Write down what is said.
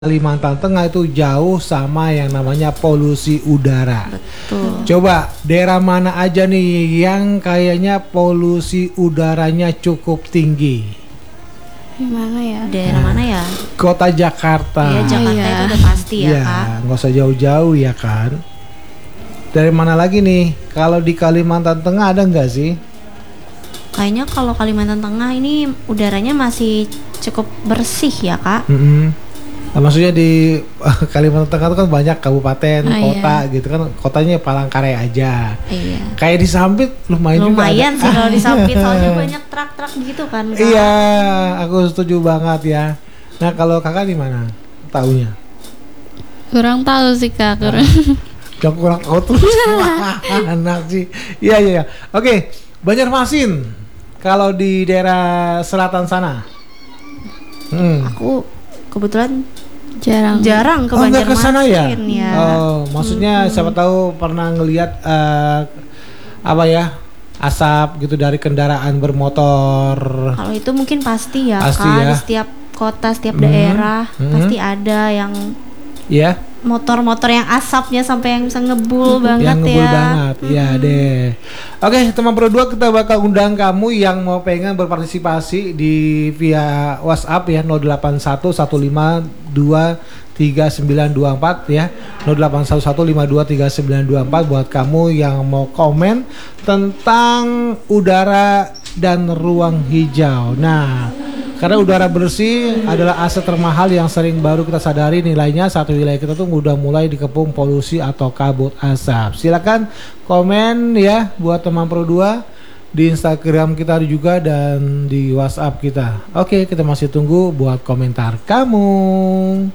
Kalimantan Tengah itu jauh sama yang namanya polusi udara. Betul. Coba daerah mana aja nih yang kayaknya polusi udaranya cukup tinggi? Gimana ya? Daerah mana ya? Kota Jakarta. Iya, Jakarta Iya. itu udah pasti ya, Ya, Kak. nggak usah jauh-jauh ya kan. Dari mana lagi nih? Kalau di Kalimantan Tengah ada nggak sih? Kayaknya kalau Kalimantan Tengah ini udaranya masih cukup bersih ya, Kak. Nah, maksudnya di Kalimantan Tengah itu kan banyak kabupaten, Oh, kota gitu kan. Kotanya Palangkaraya aja. Iya. Kayak di Sampit lumayan Lumayan juga sih ada. kalau di Sampit, soalnya banyak truk-truk gitu kan, Kak. Iya, aku setuju banget ya. Nah, kalau kakak di mana? Taunya? Kurang tahu sih Kak. Kurang. Jangan kurang tahu tuh. Anak sih. Iya, iya, iya. Oke, Banjarmasin. Kalau di daerah selatan sana. Aku kebetulan Jarang. ke Oh, nggak ke sana ya? Banjarmasin ya. Oh, maksudnya siapa tahu pernah ngelihat apa ya? Asap gitu dari kendaraan bermotor. Kalau itu mungkin pasti ya, Pasti Kak. ya. Di setiap kota, setiap daerah pasti ada yang Ya. motor-motor yang asapnya sampai yang bisa ngebul banget Yang ngebul ya. banget, iya deh. Oke, teman berdua kita bakal undang kamu yang mau pengen berpartisipasi di via WhatsApp ya 0811523924 ya 0811523924 buat kamu yang mau komen tentang udara dan ruang hijau. Nah, karena udara bersih adalah aset termahal yang sering baru kita sadari nilainya satu wilayah kita tuh udah mulai dikepung polusi atau kabut asap. Silakan komen ya buat teman Pro 2 di Instagram kita juga dan di WhatsApp kita. Oke, kita masih tunggu buat komentar kamu.